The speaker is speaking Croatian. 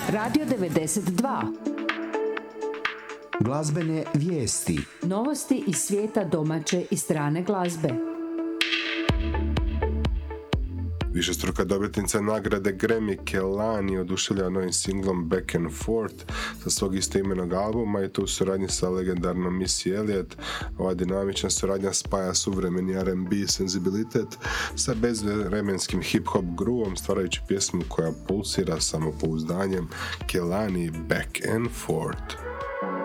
Radio 92. Glazbene vijesti. Novosti iz svijeta domaće i strane glazbe. Višestruka dobitnica nagrade Grammy Kehlani oduševljava novim singlom Back and Forth sa svog istoimenog albuma i to u suradnji sa legendarnom Missy Elliott. Ova dinamična suradnja spaja suvremeni R&B senzibilitet sa bezvremenskim hip-hop groovom, stvarajući pjesmu koja pulsira samopouzdanjem. Kehlani Back and Forth.